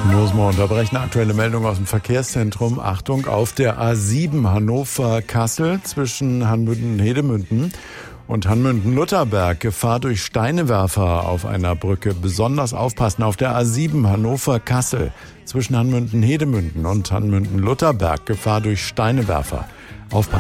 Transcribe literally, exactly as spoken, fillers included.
Muss man unterbrechen. Aktuelle Meldung aus dem Verkehrszentrum. Achtung, auf der A sieben Hannover-Kassel zwischen Hanmünden-Hedemünden und Hanmünden-Lutherberg. Gefahr durch Steinewerfer auf einer Brücke. Besonders aufpassen auf der A sieben Hannover-Kassel zwischen Hanmünden-Hedemünden und Hanmünden-Lutherberg. Gefahr durch Steinewerfer. Aufpassen.